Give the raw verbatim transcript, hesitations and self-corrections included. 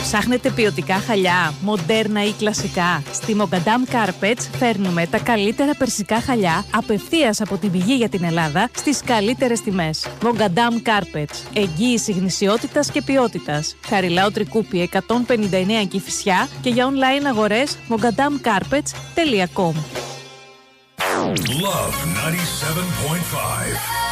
Ψάχνετε ποιοτικά χαλιά, μοντέρνα ή κλασικά? Στη Mogadam Carpets φέρνουμε τα καλύτερα περσικά χαλιά απευθείας από την πηγή για την Ελλάδα στις καλύτερες τιμές. Mogadam Carpets. Εγγύηση γνησιότητας και ποιότητας. Χαριλάου Τρικούπη εκατόν πενήντα εννέα Κηφισιά και για online αγορές mogadam carpets τελεία com. Love ninety-seven point five.